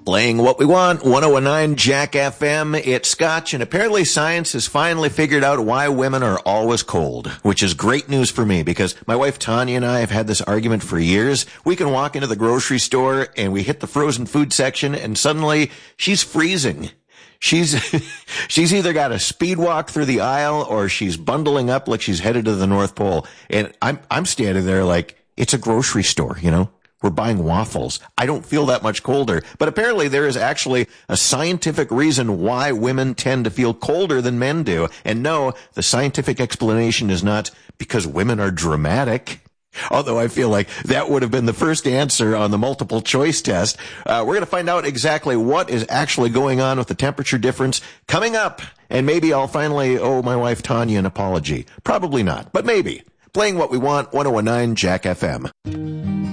Playing what we want, 1019 Jack FM. It's Scotch, and apparently science has finally figured out why women are always cold, which is great news for me because my wife Tanya and I have had this argument for years. We can walk into the grocery store and we hit the frozen food section and suddenly she's freezing. She's either got a speed walk through the aisle or she's bundling up like she's headed to the North Pole. And I'm standing there like it's a grocery store, you know? We're buying waffles. I don't feel that much colder. But apparently there is actually a scientific reason why women tend to feel colder than men do. And no, the scientific explanation is not because women are dramatic. Although I feel like that would have been the first answer on the multiple choice test. We're going to find out exactly what is actually going on with the temperature difference coming up. And maybe I'll finally owe my wife Tanya an apology. Probably not, but maybe. Playing what we want, 1019 Jack FM.